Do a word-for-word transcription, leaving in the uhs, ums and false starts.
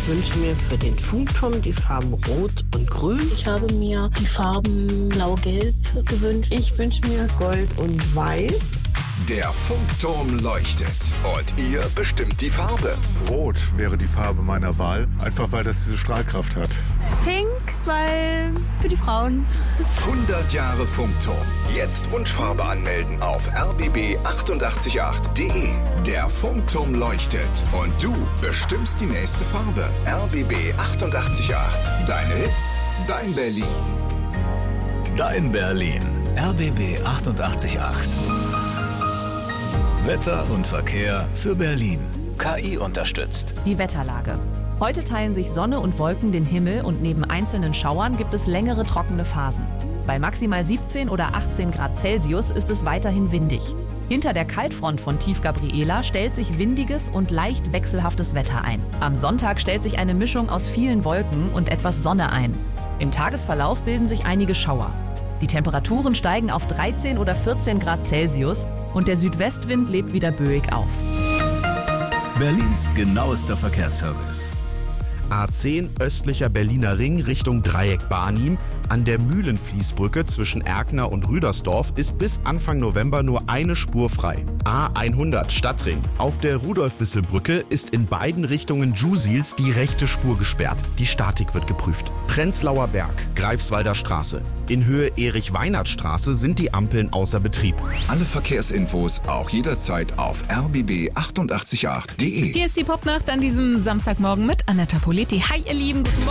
wünsche mir für den Funkturm die Farben Rot und Grün. Ich habe mir die Farben Blau-Gelb gewünscht. Ich wünsche mir Gold und Weiß. Der Funkturm leuchtet und ihr bestimmt die Farbe. Rot wäre die Farbe meiner Wahl, einfach weil das diese Strahlkraft hat. Pink, weil für die Frauen. hundert Jahre Funkturm. Jetzt Wunschfarbe anmelden auf r b b acht acht acht punkt d e. Der Funkturm leuchtet und du bestimmst die nächste Farbe. r b b acht acht acht. Deine Hits, dein Berlin. Dein Berlin. r b b achtundachtzig Komma acht. Wetter und Verkehr für Berlin. K I unterstützt. Die Wetterlage. Heute teilen sich Sonne und Wolken den Himmel und neben einzelnen Schauern gibt es längere trockene Phasen. Bei maximal siebzehn oder achtzehn Grad Celsius ist es weiterhin windig. Hinter der Kaltfront von Tief Gabriela stellt sich windiges und leicht wechselhaftes Wetter ein. Am Sonntag stellt sich eine Mischung aus vielen Wolken und etwas Sonne ein. Im Tagesverlauf bilden sich einige Schauer. Die Temperaturen steigen auf dreizehn oder vierzehn Grad Celsius und der Südwestwind lebt wieder böig auf. Berlins genauester Verkehrsservice. A zehn östlicher Berliner Ring Richtung Dreieck Barnim. An der Mühlenfließbrücke zwischen Erkner und Rüdersdorf ist bis Anfang November nur eine Spur frei. A hundert Stadtring. Auf der Rudolf-Wissel-Brücke ist in beiden Richtungen Jusils die rechte Spur gesperrt. Die Statik wird geprüft. Prenzlauer Berg, Greifswalder Straße. In Höhe Erich-Weinert-Straße sind die Ampeln außer Betrieb. Alle Verkehrsinfos auch jederzeit auf r b b acht acht acht punkt d e. Hier ist die Popnacht an diesem Samstagmorgen mit Annetta Poletti. Hi, ihr Lieben, guten Morgen.